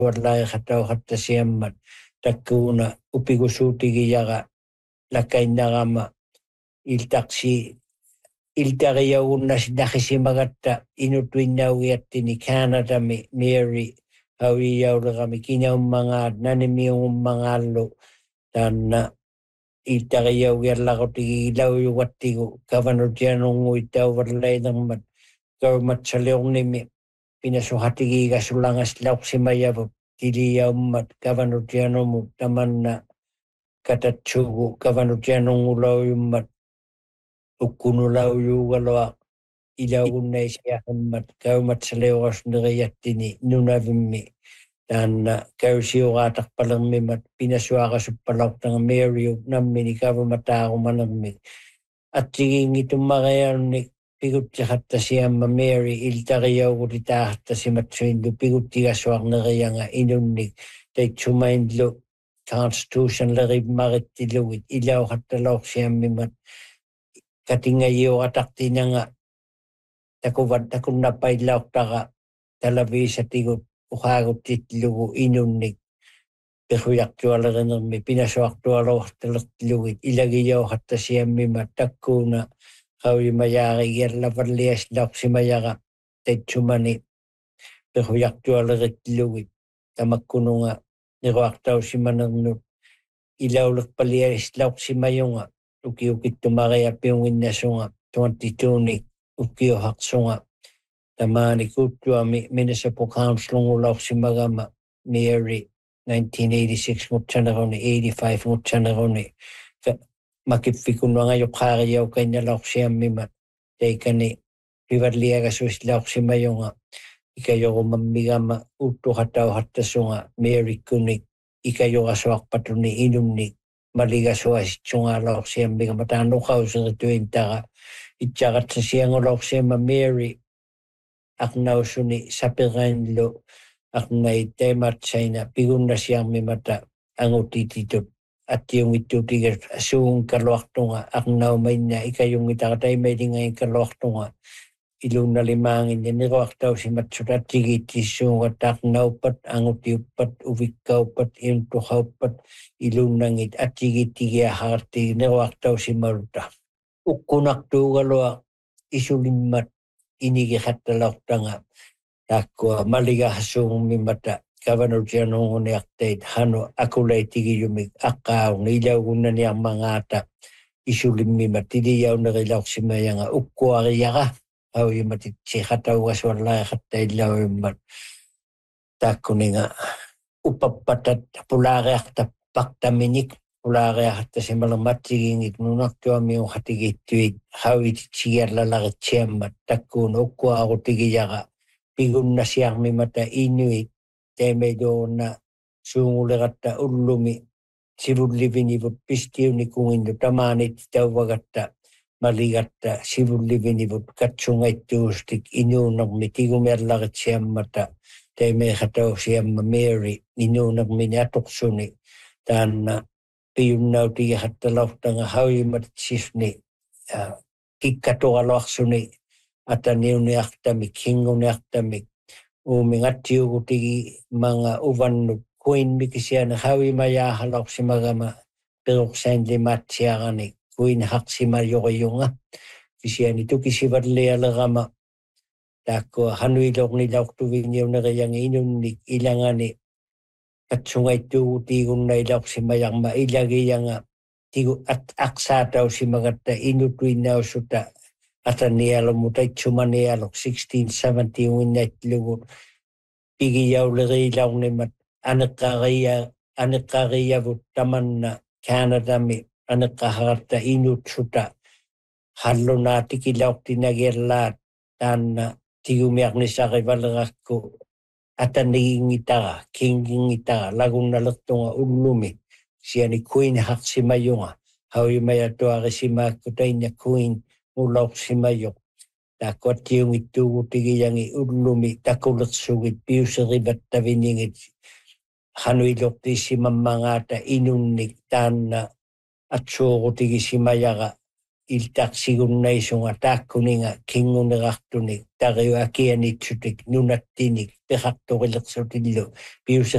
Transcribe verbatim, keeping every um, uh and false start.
wallai khatau hatta siammat takkuuna upigusuutigiyaga lakainnarama iltaksi iltariyagunnas nahisimagatta inutuinnaugiattini Canadami Mary hauiyaulerami kinaummangaat nanimiungummangallu tanna iltariyaugiallaqutigilauyugattigu Governor-General tauvarlainermat kaumatsaliornimi pinasuhatigiigasulangas lauksimayavut tiliyaummat Governor-General tamanna katatsugu Governor-General ukkunulauyuugalua ilaugunnaisiahammat kaumatsaliorasneriyattini nunavimmi taanna kausiuqaataqpalermimat pinasuaqasuppalaortanga Mary nammini kavumataarumanermi attigiingitummaqiarni piguttiqattasiamma Mary iltariyauguritaahattasimatsuinlu piguttigasuarnerianga inunnik taitsumainlu constitutionleripmarittilugit ilauqattalaorsiammimat katingayiuqataqtinanga takuvat takunnapaillaortaqa talaviisatigut uqaaguttiitlugu inunnik peruyartualerinermi pinasuartualoortalertilugit ilagiyauqattasiammimat takkuuna qauimayaarigiallavalliaslaorsimayaqa taitsumani peruyartualerittilugit tamakkununga niruartausimanernut ilaulerpaliaislaorsimayunga ukiukittumariapiunginnasunga twenty-two-ni ukiuhaqsunga tamaani kuuttuami municipal councilungulaorsimagama Mary nineteen eighty-six ngutsaneruni eighty-five ngutsaneruni makippikunnuangajoqaariaukainalaorsiammimat taikani pivarliagasuislaorsimayunga ikayorumammigama uuttuqatauhattasunga Mary kunik ikayorasuarpatuni inunnik maligasuasitsungaalaorsiammigama taanuqauserituintaqa itсaqatsasiangulaorsiamma Mary aqnausuni saperainlu aqnai taimatsaina pigunnasiarmimata angutititut attiungittuutigas asuunkaluartunga aqnaumainna ikayungitaqa taimailingainkaluartunga ilunnalimaanginni niruartausimatsut attigiittissuungatta aqnauppat angutiuppat uvikkauppat iuntuqauppat ilunnangit attigiittigiahartigi niruartausimaruta ukkunartuugalua isulimmat inigiqattalaortanga taakkua maligahasuummimata Governor-General hanu akuleitigiyumik aqqaarni ilaugunnaniarmangaata isulimmimat tiliyaunerilaorsimayanga ukkuariyaqa auimatitsi-qataugasuallaiqattaillauimmat taakkuninga upappatat pulaariartappaqtaminik pulaariartasimalematsigingit nunartuamiuqatigiittuit hauititsigiallalaritsiammat takkuun ukkuarutigiyaqa pigunnasiarmimata inuit taimailuunna suunguleqatta ullumi sivullivinivut pistiunikunginnu tamaanit tauvagatta maligatta sivullivinivut katsungaittuustik inuunermi tigumiallaritsiammata taimeeqatausiamma Mary inuunermini atoqsuni taanna piyunnautigiqattalaortanga hauimatitsisni kikkatuqaluarsuni ataniuniartamik hinguniartamik uumingatsiugutigi manga uvannut kuin mikisiana hauimayaahalaorsimagama peruqsainlimaatsiarani kuin haqsimayoriunga kisiani tukisivallialerama taakkua hanuilornilaortuviniuneriyangi inunnik ilangani katsungaittuugutiigunnailaorsimayarma ilagiyanga tigu at aqsaatausimagatta inutuinnaussuta atanialomu taitsumanialok sixteen seventy unginnaitlugut pigiyauleriilaornimat aneqqaria aneqqariyavut tamanna Canadami aneqqaharta inutsuta hallunaatikilaortinagiallaat taanna tigumiarnisarivaleraqku atanigiingitara kingingitara lagunnalertunga ullumi siani kuin haqsimayunga hauimayatuarisimaakku tainna kuin ulaorsimayoq taakkuattiungittuugutigiyangi ullumi takulersugit piuserivattaviningit hanuilortiissimammangaata inunnik taanna atsuurutigisimayaqa iltaqsigunnaissunga taakkuninga kingunerartunik tariu akianitsutik nunattinik peqartorilersutillu piuser